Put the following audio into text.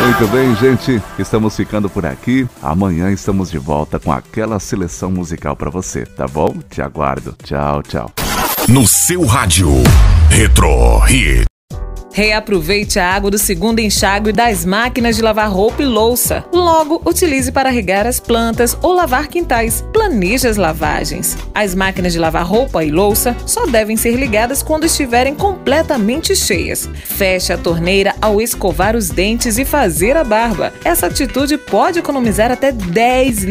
Muito bem, gente, estamos ficando por aqui. Amanhã estamos de volta com aquela seleção musical pra você, tá bom? Te aguardo. Tchau, tchau. No seu rádio, Retro Hit. Reaproveite a água do segundo enxágue das máquinas de lavar roupa e louça. Logo, utilize para regar as plantas ou lavar quintais. Planeje as lavagens. As máquinas de lavar roupa e louça só devem ser ligadas quando estiverem completamente cheias. Feche a torneira ao escovar os dentes e fazer a barba. Essa atitude pode economizar até 10